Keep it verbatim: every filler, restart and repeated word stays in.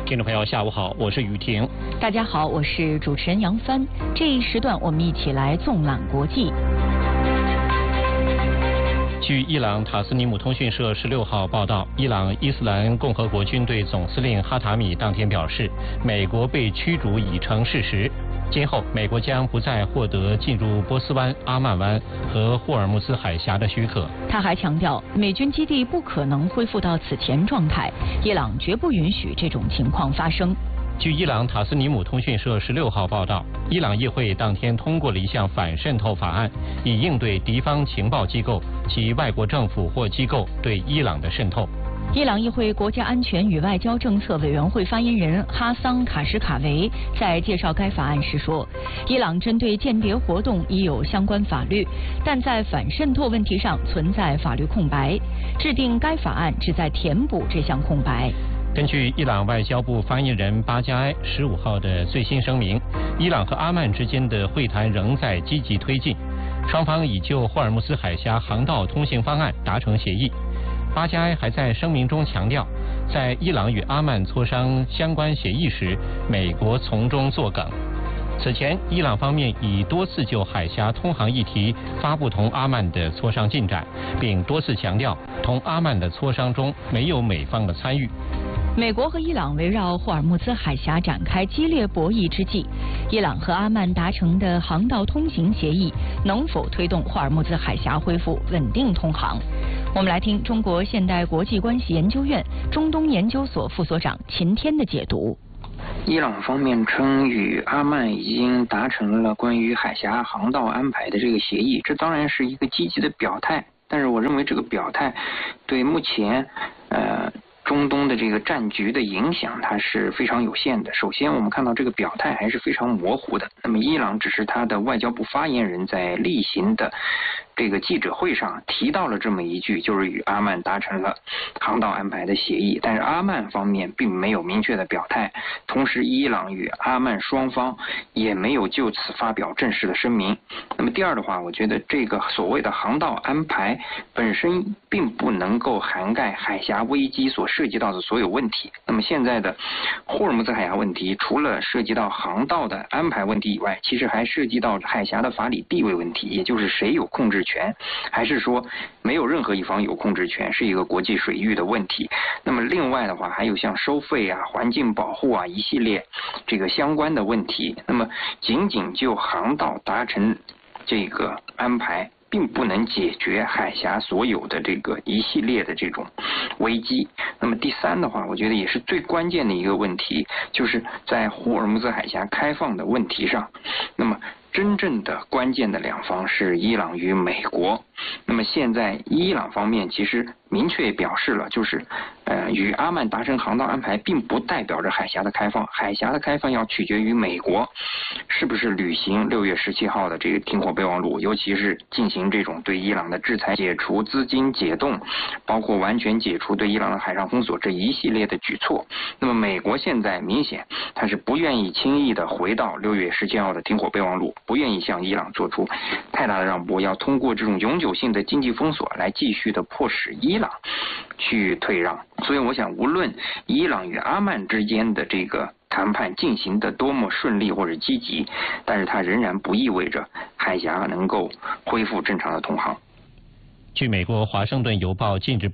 听众朋友，下午好，我是雨婷。 大家好，我是主持人杨帆。这一时段，我们一起来纵览国际。 据伊朗塔斯尼姆通讯社十六号报道，伊朗伊斯兰共和国军队总司令哈塔米当天表示，美国被驱逐已成事实。今后，美国将不再获得进入波斯湾、阿曼湾和霍尔木兹海峡的许可。 他还强调，美军基地不可能恢复到此前状态，伊朗绝不允许这种情况发生。 据伊朗塔斯尼姆通讯社十六号报道，伊朗议会当天通过了一项反渗透法案，以应对敌方情报机构及外国政府或机构对伊朗的渗透。 伊朗议会国家安全与外交政策委员会发言人哈桑卡什卡维在介绍该法案时说，伊朗针对间谍活动已有相关法律，但在反渗透问题上存在法律空白，制定该法案旨在填补这项空白。 根据伊朗外交部发言人巴加埃十五号的最新声明，伊朗和阿曼之间的会谈仍在积极推进，双方已就霍尔木兹海峡航道通行方案达成协议。巴加埃还在声明中强调，在伊朗与阿曼磋商相关协议时，美国从中作梗。此前，伊朗方面已多次就海峡通航议题发布同阿曼的磋商进展，并多次强调同阿曼的磋商中没有美方的参与。 美国和伊朗围绕霍尔木兹海峡展开激烈博弈之际，伊朗和阿曼达成的航道通行协议能否推动霍尔木兹海峡恢复稳定通航？我们来听中国现代国际关系研究院中东研究所副所长秦天的解读。 伊朗方面称与阿曼已经达成了关于海峡航道安排的这个协议，这当然是一个积极的表态，但是我认为这个表态对目前呃中东的这个战局的影响，它是非常有限的。首先，我们看到这个表态还是非常模糊的。那么，伊朗只是他的外交部发言人在例行的这个记者会上提到了这么一句，就是与阿曼达成了航道安排的协议，但是阿曼方面并没有明确的表态。同时，伊朗与阿曼双方也没有就此发表正式的声明。那么第二的话，我觉得这个所谓的航道安排本身并不能够涵盖海峡危机所涉及到的所有问题。那么现在的霍尔木兹海峡问题，除了涉及到航道的安排问题以外，其实还涉及到海峡的法理地位问题，也就是谁有控制权，还是说没有任何一方有控制权，是一个国际水域的问题。那么另外的话，还有像收费啊、环境保护啊一系列这个相关的问题。那么仅仅就航道达成这个安排，并不能解决海峡所有的这个一系列的这种危机。那么第三的话，我觉得也是最关键的一个问题，就是在霍尔木兹海峡开放的问题上，那么真正的关键的两方是伊朗与美国。那么现在伊朗方面其实明确表示了，就是呃与阿曼达成航道安排并不代表着海峡的开放，海峡的开放要取决于美国是不是履行六月十七号的这个停火备忘录，尤其是进行这种对伊朗的制裁、解除资金解冻，包括完全解除对伊朗的海上封锁这一系列的举措。那么美国现在明显他是不愿意轻易的回到六月十七号的停火备忘录，不愿意向伊朗做出太大的让步，要通过这种永久性的经济封锁来继续的迫使伊朗去退让。所以我想，无论伊朗与阿曼之间的这个谈判进行的多么顺利或者积极，但是它仍然不意味着海峡能够恢复正常的通航。 据美国《华盛顿邮报》近日